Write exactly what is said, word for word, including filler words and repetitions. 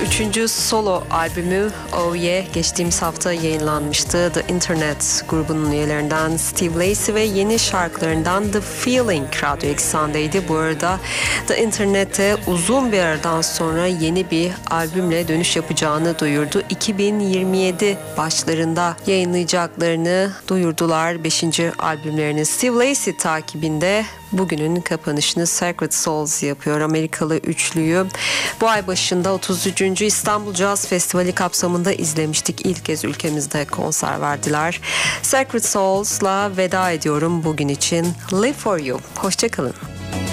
üçüncü solo albümü Oh Yeah geçtiğimiz hafta yayınlanmıştı. The Internet grubunun üyelerinden Steve Lacy ve yeni şarkılarından The Feeling Radyo Eksen'deydi. Bu arada The Internet'e uzun bir aradan sonra yeni bir albümle dönüş yapacağını duyurdu. iki bin yirmi yedi başlarında yayınlayacaklarını duyurdular. beşinci albümlerini Steve Lacy takibinde bugünün kapanışını Sacred Souls yapıyor. Amerikalı üçlüyü bu ay başında otuz üçüncü İstanbul Jazz Festivali kapsamında izlemiştik. İlk kez ülkemizde konser verdiler. Sacred Souls'la veda ediyorum bugün için. Live for You. Hoşçakalın.